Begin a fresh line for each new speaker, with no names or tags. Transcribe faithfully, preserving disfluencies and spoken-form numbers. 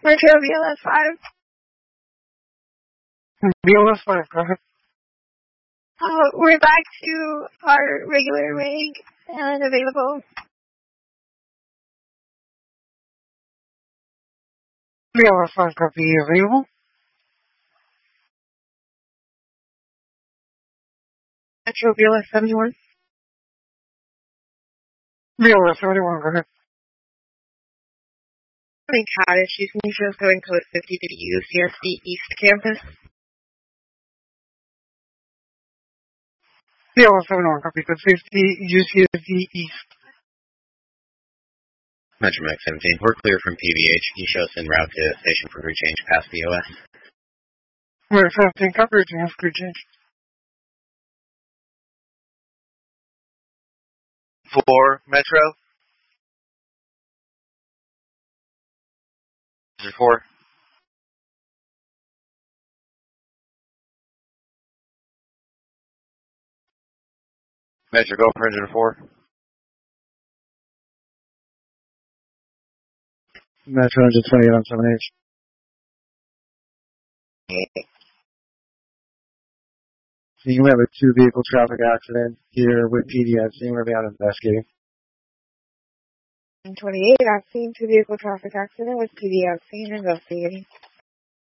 Metro B L S five.
B L S five, go ahead.
Uh, we're back to our regular rig and available.
B L S five copy available.
Metro B L S seventy-one.
B L S seventy-one, go ahead.
Having CAD issues, can you show us going code fifty to the U C S D East campus?
B L S seventy-one, copy code fifty, U C S D East.
Metro Max seventeen, we're clear from P V H. Can you show us en route to station for crew change past B O S?
We're seventeen, copy, routine has crew change.
For Metro? Four. Metro, go for engine four.
Metro engine twenty-eight on seven H. You have a two vehicle traffic accident here with P D S. We're about investigating.
twenty-eight, I've seen two vehicle traffic accident with P D S investigating.